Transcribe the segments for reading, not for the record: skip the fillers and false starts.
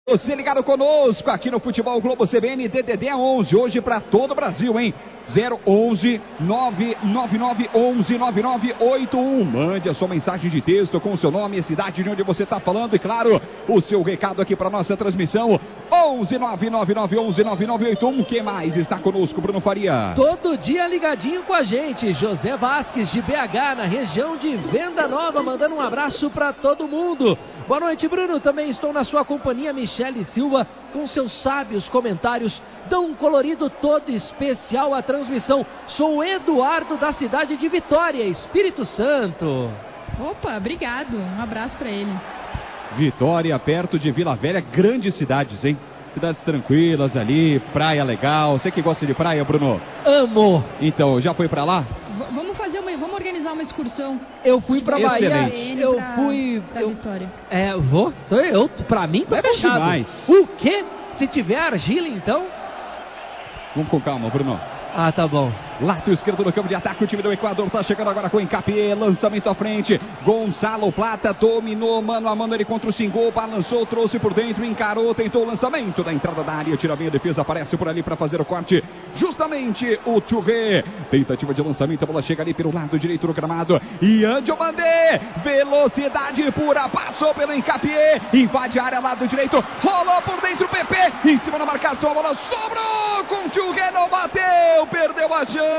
Você ligado conosco aqui no Futebol Globo CBN, DDD é 11, hoje para todo o Brasil, hein? 011 999 11 9981. Mande a sua mensagem de texto com o seu nome, a cidade de onde você está falando e, claro, o seu recado aqui para nossa transmissão. 11 999 11 9981. Quem mais está conosco, Bruno Faria? Todo dia ligadinho com a gente, José Vasques de BH, na região de Venda Nova, mandando um abraço para todo mundo. Boa noite, Bruno. Também estou na sua companhia, Michele Silva, com seus sábios comentários. Dão um colorido todo especial à transmissão. Sou o Eduardo, da cidade de Vitória, Espírito Santo. Opa, obrigado. Um abraço para ele. Vitória, perto de Vila Velha, grandes cidades, hein? Cidades tranquilas ali, praia legal. Você que gosta de praia, Bruno? Amo! Então, já foi pra lá? Vamos organizar uma excursão. Eu fui pra Bahia. Pra Vitória. Vou. Pra mim, tô fechado. Demais. O quê? Se tiver argila, então? Vamos com calma, Bruno. Ah, tá bom. Lado esquerdo no campo de ataque, o time do Equador tá chegando agora com o Encapié, lançamento à frente, Gonçalo Plata dominou mano a mano ele contra o Singol, balançou, trouxe por dentro, encarou, tentou o lançamento da entrada da área, tira bem a defesa, aparece por ali para fazer o corte, justamente o Touré, tentativa de lançamento, a bola chega ali pelo lado direito do gramado, Ian Diomandé, velocidade pura, passou pelo Encapié, invade a área, lado direito, rolou por dentro o PP, em cima da marcação, a bola sobrou com o Touré, não bateu, perdeu a chance.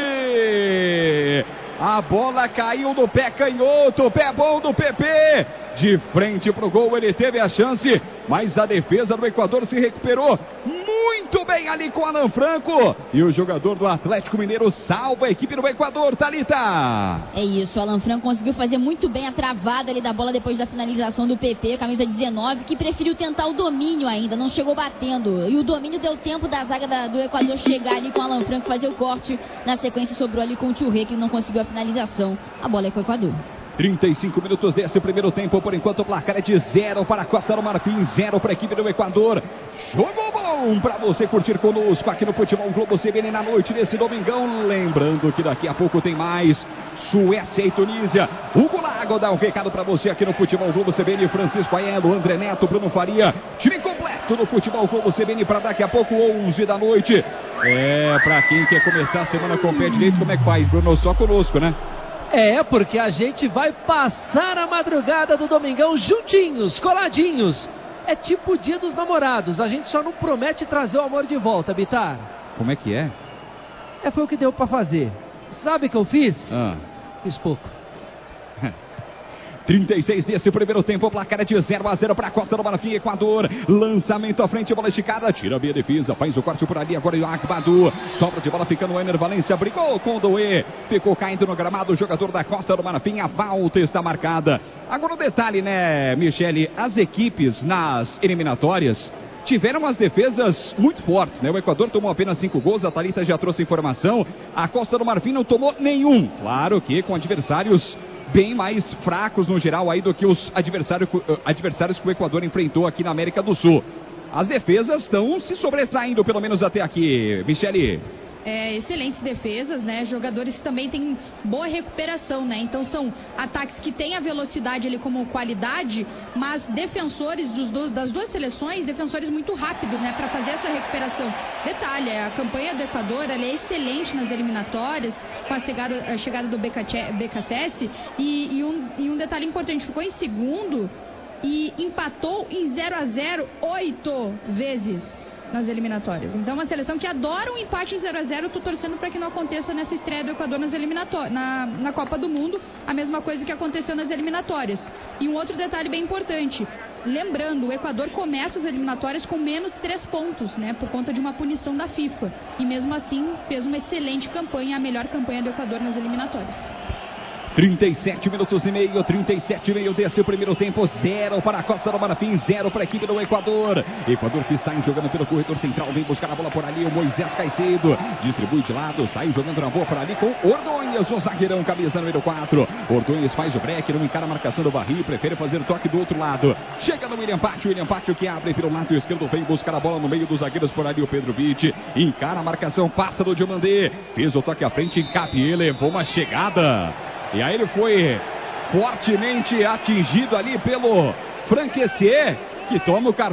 A bola caiu no pé canhoto, pé bom do PP, de frente pro gol, ele teve a chance, mas a defesa do Equador se recuperou muito bem ali com Alan Franco, e o jogador do Atlético Mineiro salva a equipe do Equador, Thalita. É isso, o Alan Franco conseguiu fazer muito bem a travada ali da bola depois da finalização do PP, camisa 19, que preferiu tentar o domínio ainda, não chegou batendo, e o domínio deu tempo da zaga do Equador chegar ali com o Alan Franco, fazer o corte, na sequência sobrou ali com o Touré, que não conseguiu a finalização, a bola é com o Equador. 35 minutos desse primeiro tempo, por enquanto o placar é de 0 para a Costa do Marfim, 0 para a equipe do Equador. Jogo bom para você curtir conosco aqui no Futebol Globo CBN na noite desse domingão. Lembrando que daqui a pouco tem mais Suécia e Tunísia. Hugo Lago dá um recado para você aqui no Futebol Globo CBN. Francisco Aiello, André Neto, Bruno Faria. Time completo do Futebol Globo CBN para daqui a pouco, 11 da noite. Para quem quer começar a semana com o pé direito, como é que faz, Bruno? Só conosco, né? Porque a gente vai passar a madrugada do domingão juntinhos, coladinhos. É tipo o dia dos namorados, a gente só não promete trazer o amor de volta, Bitar. Como é que é? Foi o que deu pra fazer. Sabe o que eu fiz? Fiz pouco. 36 desse primeiro tempo, o placar é de 0-0 para a Costa do Marfim, Equador. Lançamento à frente, bola esticada, tira bem a defesa, faz o corte por ali, agora o Akbadu. Sobra de bola ficando o Ener Valência, brigou com o Doué, ficou caindo no gramado, o jogador da Costa do Marfim, a volta está marcada. Agora o detalhe, né, Michele, as equipes nas eliminatórias tiveram as defesas muito fortes, né? O Equador tomou apenas 5 gols, a Thalita já trouxe informação, a Costa do Marfim não tomou nenhum. Claro que com adversários bem mais fracos no geral aí do que os adversários que o Equador enfrentou aqui na América do Sul. As defesas estão se sobressaindo, pelo menos até aqui, Michele. Excelentes defesas, né? Jogadores também têm boa recuperação, né? Então são ataques que têm a velocidade ali como qualidade, mas defensores das duas seleções, defensores muito rápidos, né? Para fazer essa recuperação. Detalhe, a campanha do Equador ela é excelente nas eliminatórias, com a chegada do BKSS, e um detalhe importante, ficou em segundo e empatou em 0-0 8 vezes nas eliminatórias. Então uma seleção que adora um empate em 0-0, eu tô torcendo para que não aconteça nessa estreia do Equador nas eliminatórias, na Copa do Mundo, a mesma coisa que aconteceu nas eliminatórias. E um outro detalhe bem importante, lembrando, o Equador começa as eliminatórias com menos 3 pontos, né, por conta de uma punição da FIFA, e mesmo assim fez uma excelente campanha, a melhor campanha do Equador nas eliminatórias. 37 minutos e meio, 37 e meio desse primeiro tempo, 0 para a Costa do Marfim, 0 para a equipe do Equador. Equador que sai jogando pelo corredor central, vem buscar a bola por ali, o Moisés Caicedo distribui de lado, sai jogando na boa por ali com Ordonhas, o zagueirão, camisa número 4. Ordonhas faz o break, não encara a marcação do Barry, prefere fazer o toque do outro lado. Chega no William Pátio que abre pelo lado esquerdo, vem buscar a bola no meio dos zagueiros por ali, o Pedro Vitti, encara a marcação, passa do Diomandé, fez o toque à frente, Encapié, levou uma chegada. E aí ele foi fortemente atingido ali pelo Franquecier, que toma o cartão.